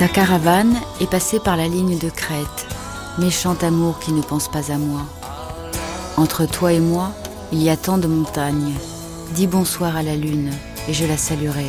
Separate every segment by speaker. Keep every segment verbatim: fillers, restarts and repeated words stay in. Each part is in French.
Speaker 1: Ta caravane est passée par la ligne de crête, méchant amour qui ne pense pas à moi. Entre toi et moi, il y a tant de montagnes. Dis bonsoir à la lune et je la saluerai.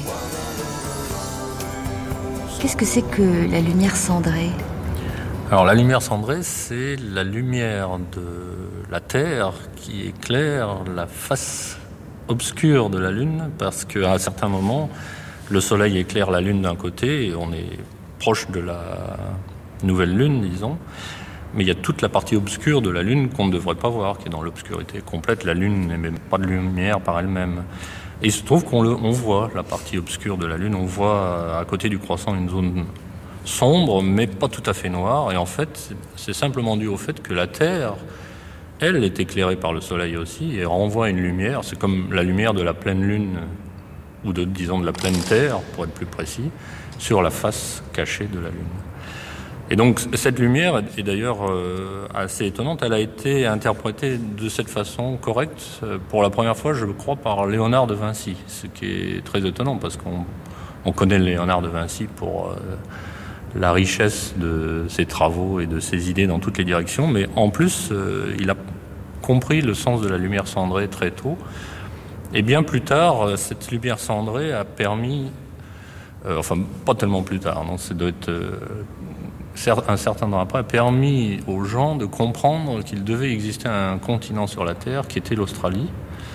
Speaker 1: Qu'est-ce que c'est que la lumière cendrée ?
Speaker 2: Alors la lumière cendrée, c'est la lumière de la Terre qui éclaire la face obscure de la Lune, parce qu'à un certain moment, le Soleil éclaire la Lune d'un côté, et on est proche de la nouvelle Lune, disons, mais il y a toute la partie obscure de la Lune qu'on ne devrait pas voir, qui est dans l'obscurité complète. La Lune n'émet pas de lumière par elle-même. Et il se trouve qu'on le, on voit la partie obscure de la Lune, on voit à côté du croissant une zone sombre, mais pas tout à fait noire, et en fait, c'est simplement dû au fait que la Terre, elle, est éclairée par le Soleil aussi, et renvoie une lumière, c'est comme la lumière de la pleine Lune, ou de, disons, de la pleine Terre, pour être plus précis, sur la face cachée de la Lune. Et donc, cette lumière est d'ailleurs euh, assez étonnante, elle a été interprétée de cette façon correcte, pour la première fois, je crois, par Léonard de Vinci, ce qui est très étonnant, parce qu'on on connaît Léonard de Vinci pour euh, la richesse de ses travaux et de ses idées dans toutes les directions, mais en plus, euh, il a compris le sens de la lumière cendrée très tôt. Et bien plus tard, cette lumière cendrée a permis, euh, enfin pas tellement plus tard, non, ça doit être euh, un certain temps après, a permis aux gens de comprendre qu'il devait exister un continent sur la Terre qui était l'Australie,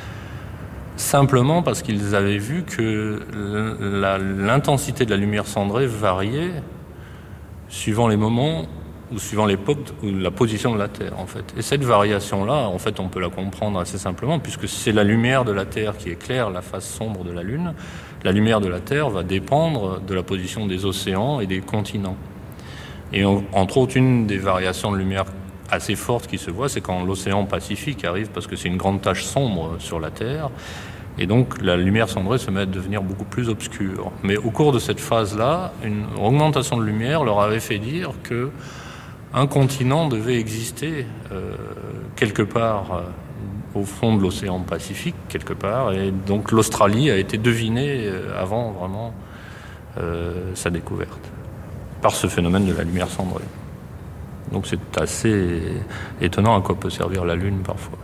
Speaker 2: simplement parce qu'ils avaient vu que la, l'intensité de la lumière cendrée variait suivant les moments ou suivant l'époque ou la position de la Terre, en fait. Et cette variation-là, en fait, on peut la comprendre assez simplement, puisque c'est la lumière de la Terre qui éclaire la face sombre de la Lune. La lumière de la Terre va dépendre de la position des océans et des continents. Et on, entre autres, une des variations de lumière assez fortes qui se voit, c'est quand l'océan Pacifique arrive, parce que c'est une grande tache sombre sur la Terre, et donc la lumière cendrée se met à devenir beaucoup plus obscure. Mais au cours de cette phase-là, une augmentation de lumière leur avait fait dire que un continent devait exister euh, quelque part euh, au fond de l'océan Pacifique, quelque part, et donc l'Australie a été devinée euh, avant vraiment euh, sa découverte, par ce phénomène de la lumière cendrée. Donc c'est assez étonnant à quoi peut servir la Lune parfois.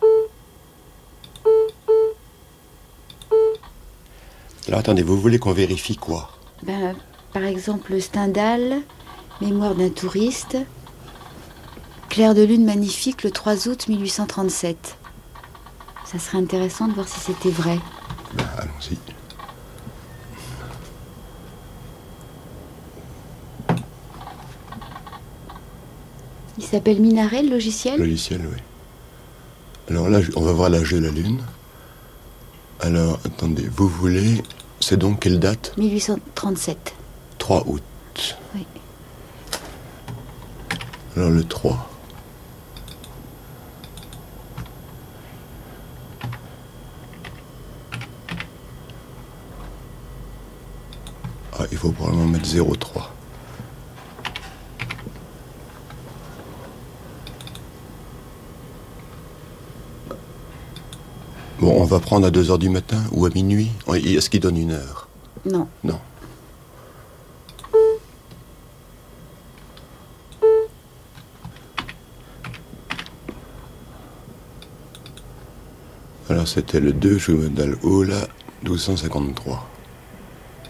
Speaker 3: Alors attendez, vous voulez qu'on vérifie quoi ?
Speaker 1: Ben, par exemple, Stendhal, Mémoire d'un touriste, clair de lune magnifique le trois août mille huit cent trente-sept. Ça serait intéressant de voir si c'était vrai.
Speaker 3: Ben, allons-y.
Speaker 1: Il s'appelle Minaret, le logiciel ?
Speaker 3: Logiciel, oui. Alors là, on va voir l'âge de la Lune. Alors, attendez, vous voulez... C'est donc quelle date ?
Speaker 1: mille huit cent trente-sept.
Speaker 3: trois août.
Speaker 1: Oui.
Speaker 3: Alors le trois. Ah, il faut probablement mettre zéro trois. Bon, on va prendre à deux heures du matin ou à minuit. Est-ce qu'il donne une heure ?
Speaker 1: Non.
Speaker 3: Non. Alors c'était le deux Juvenal Ola, douze cent cinquante-trois.